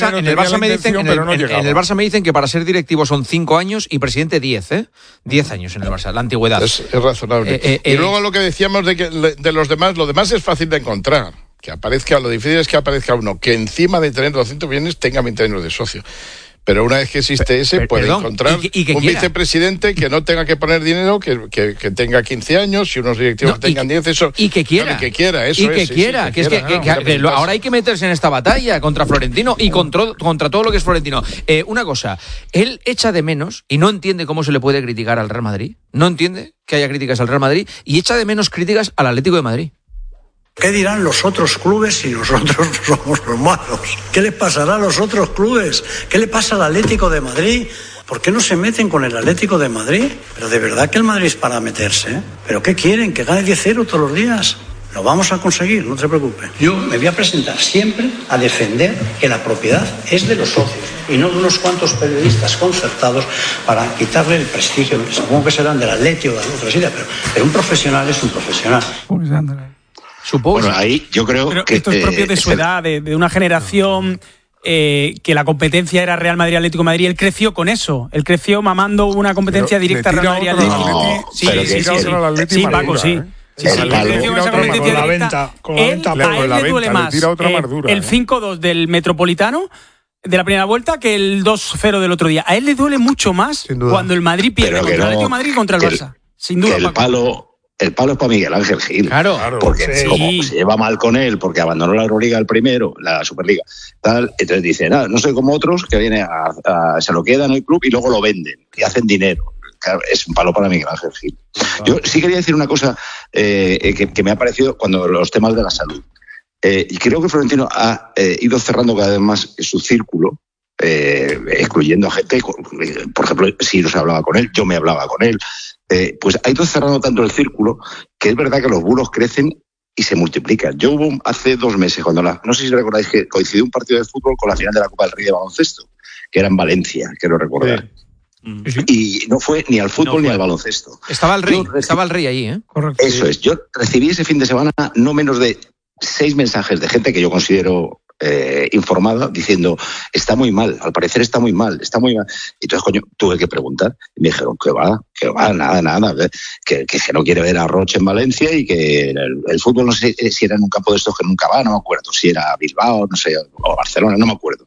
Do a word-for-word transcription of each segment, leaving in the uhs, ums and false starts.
Barça, en el Barça me dicen, en el, en, en el Barça me dicen que para ser directivo son cinco años y presidente diez, ¿eh? diez años en el Barça, la antigüedad. Es, es razonable. Eh, eh, y eh, luego lo que decíamos de que de los demás, lo demás es fácil de encontrar. Que aparezca, lo difícil es que aparezca uno que encima de tener doscientos millones tenga veinte años de socio. Pero una vez que existe ese, per, puede perdón, encontrar y que, y que un quiera. vicepresidente que no tenga que poner dinero, que, que, que tenga quince años, y unos directivos no, que tengan diez, eso. Y que quiera. Claro, y que quiera, eso y que es, sí, quiera. sí, que, que quiera, es que, no, que, no, que lo, ahora hay que meterse en esta batalla contra Florentino y contra, contra todo lo que es Florentino. Eh, una cosa, él echa de menos y no entiende cómo se le puede criticar al Real Madrid. No entiende que haya críticas al Real Madrid y echa de menos críticas al Atlético de Madrid. ¿Qué dirán los otros clubes si nosotros somos los malos? ¿Qué les pasará a los otros clubes? ¿Qué le pasa al Atlético de Madrid? ¿Por qué no se meten con el Atlético de Madrid? Pero de verdad que el Madrid es para meterse, ¿eh? ¿Pero qué quieren? ¿Que gane diez cero todos los días? Lo vamos a conseguir, no te preocupes. Yo me voy a presentar siempre a defender que la propiedad es de los socios y no de unos cuantos periodistas concertados para quitarle el prestigio. Supongo que serán del Atlético o de otra silla, pero, pero un profesional es un profesional. Supongo. Bueno, ahí yo creo pero que... esto es propio de su edad, de, de una generación eh, que la competencia era Real Madrid-Atlético de Madrid. Él creció con eso. Él creció mamando una competencia pero directa Real Madrid-Atlético. No, sí, pero sí, que sí, sí, sí, sí, sí, Paco, sí. ¿eh? Sí, sí, El él creció con esa competencia con la directa. venta, con la Él, venta, a con él la le duele venta, más le tira otra eh, más dura, el ¿eh? cinco dos del Metropolitano de la primera vuelta que el dos cero del otro día. A él le duele mucho más cuando el Madrid pierde Pero contra no, el Atlético de Madrid y contra el que Barça. El, Sin duda, que el Paco. palo... El palo es para Miguel Ángel Gil. Claro, porque sí. como se lleva mal con él, porque abandonó la Euroliga el primero, la Superliga, tal, entonces dice, nada, no soy como otros que vienen a, a, se lo quedan en el club y luego lo venden y hacen dinero. Claro, es un palo para Miguel Ángel Gil. Claro. Yo sí quería decir una cosa eh, que, que me ha parecido cuando los temas de la salud. Eh, y creo que Florentino ha eh, ido cerrando cada vez más su círculo, eh, excluyendo a gente, por ejemplo, si no se hablaba con él, yo me hablaba con él. Eh, pues ha ido cerrando tanto el círculo que es verdad que los bulos crecen y se multiplican. Yo hubo hace dos meses, cuando la, no sé si recordáis que coincidió un partido de fútbol con la final de la Copa del Rey de baloncesto, que era en Valencia, quiero recordar. Sí. Y no fue ni al fútbol no ni al baloncesto. Estaba el Rey, recibí, estaba el Rey allí, ¿eh? Correcto. Eso es. Yo recibí ese fin de semana no menos de seis mensajes de gente que yo considero eh, informada, diciendo, está muy mal, al parecer está muy mal, está muy mal. Y entonces, coño, tuve que preguntar. Y me dijeron, que va, que va, nada, nada, que, que, que no quiere ver a Roche en Valencia y que el, el fútbol, no sé si era en un campo de estos que nunca va, no me acuerdo, si era Bilbao, no sé, o Barcelona, no me acuerdo.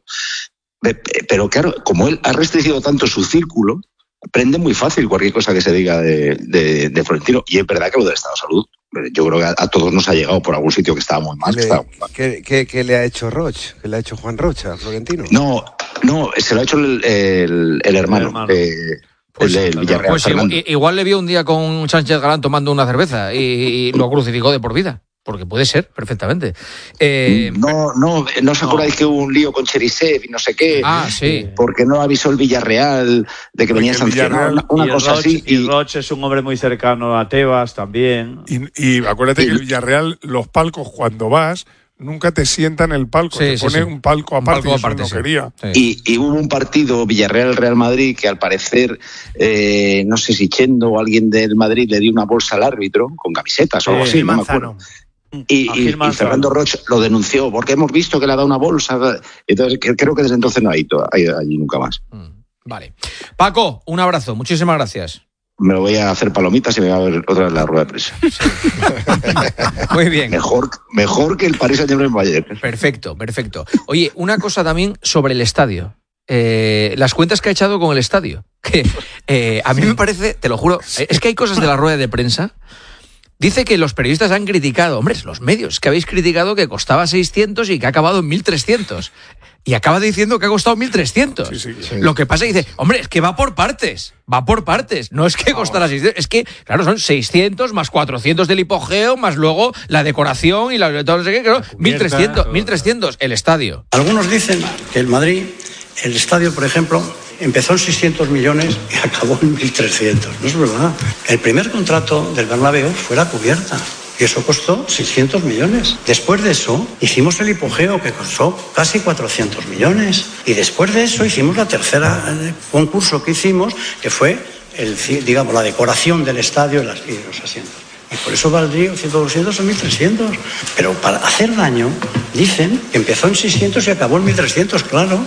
Pero claro, como él ha restringido tanto su círculo, prende muy fácil cualquier cosa que se diga de, de, de Florentino. Y es verdad que lo del estado de salud, yo creo que a, a todos nos ha llegado por algún sitio que estaba muy mal. ¿Qué, que estaba muy mal. ¿qué, qué, ¿Qué le ha hecho Roche? ¿Qué le ha hecho Juan Rocha a Florentino? No, no, se lo ha hecho el, el, el hermano. El hermano. Eh, Pues, el del Villarreal, pues igual, igual le vio un día con Sánchez Galán tomando una cerveza y, y lo crucificó de por vida. Porque puede ser, perfectamente. Eh, no, no, no os acordáis no. que hubo un lío con Cherisev y no sé qué. Ah, sí. Porque no avisó el Villarreal de que venía sancionado, una, una cosa Roche, así. Y Roche es un hombre muy cercano a Tebas también. Y, y acuérdate y, que el Villarreal, los palcos, cuando vas, nunca te sientan en el palco, sí, te sí, pone sí. un palco aparte, un palco aparte y eso no sí. quería. Sí. Y, y hubo un partido Villarreal-Real Madrid que al parecer, eh, no sé si Chendo o alguien del Madrid le dio una bolsa al árbitro con camisetas o algo así, no me acuerdo. Y, y, y Fernando Roche lo denunció porque hemos visto que le ha dado una bolsa. Entonces creo que desde entonces no ha ido allí nunca más. Vale. Paco, un abrazo, muchísimas gracias. Me lo voy a hacer palomitas y me voy a ver otra vez la rueda de prensa. Sí. Muy bien. Mejor, mejor que el Paris Saint-Germain Bayern. Perfecto, perfecto. Oye, una cosa también sobre el estadio. Eh, las cuentas que ha echado con el estadio. Que eh, a mí me parece, te lo juro, es que hay cosas de la rueda de prensa. Dice que los periodistas han criticado, hombre, los medios, que habéis criticado que costaba seiscientos y que ha acabado en mil trescientos. Y acaba diciendo que ha costado mil trescientos. Sí, sí, sí. Lo que pasa es que dice, hombre, es que va por partes, va por partes. No es que costara seiscientos, es que, claro, son seiscientos más cuatrocientos del hipogeo, más luego la decoración y la, todo no sé qué, claro, mil trescientos, mil trescientos, el estadio. Algunos dicen que el Madrid, el estadio, por ejemplo, empezó en seiscientos millones y acabó en mil trescientos. No es verdad. El primer contrato del Bernabéu fue la cubierta. Y eso costó seiscientos millones. Después de eso, hicimos el hipogeo, que costó casi cuatrocientos millones. Y después de eso, hicimos la tercera concurso que hicimos, que fue, el, digamos, la decoración del estadio y, las, y los asientos. Y por eso valdría cien, doscientos o mil trescientos. Pero para hacer daño, dicen que empezó en seiscientos y acabó en mil trescientos, claro.